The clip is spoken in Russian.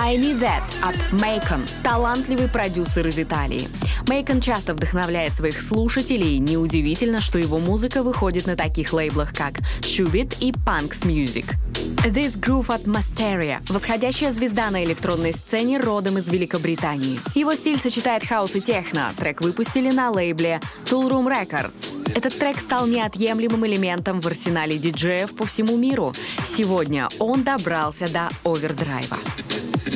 I Need That от Macon, талантливый продюсер из Италии. Macon часто вдохновляет своих слушателей, неудивительно, что его музыка выходит на таких лейблах, как Shubit и Punks Music. This Groove от Masteria, восходящая звезда на электронной сцене родом из Великобритании. Его стиль сочетает хаус и техно, трек выпустили на лейбле Toolroom Records. Этот трек стал неотъемлемым элементом в арсенале диджеев по всему миру. Сегодня он добрался до овердрайва.